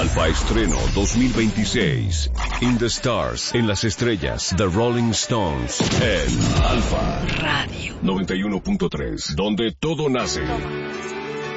Alfa Estreno 2026. In the Stars, en las estrellas, The Rolling Stones, en Alfa Radio 91.3, donde todo nace.